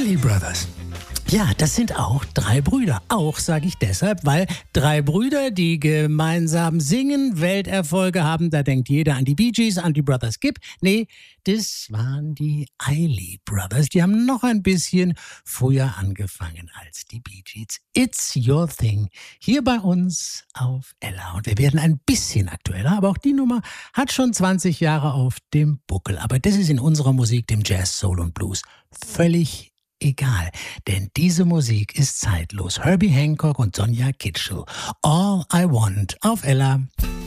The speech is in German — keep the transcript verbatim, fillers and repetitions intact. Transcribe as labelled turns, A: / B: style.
A: Isley Brothers. Ja, das sind auch drei Brüder. Auch sage ich deshalb, weil drei Brüder, die gemeinsam singen, Welterfolge haben. Da denkt jeder an die Bee Gees, an die Brothers Gibb. Nee, das waren die Isley Brothers. Die haben noch ein bisschen früher angefangen als die Bee Gees. It's Your Thing. Hier bei uns auf Ella. Und wir werden ein bisschen aktueller, aber auch die Nummer hat schon zwanzig Jahre auf dem Buckel. Aber das ist in unserer Musik, dem Jazz, Soul und Blues, völlig egal, denn diese Musik ist zeitlos. Herbie Hancock und Sonia Kitschel. All I Want auf Ella.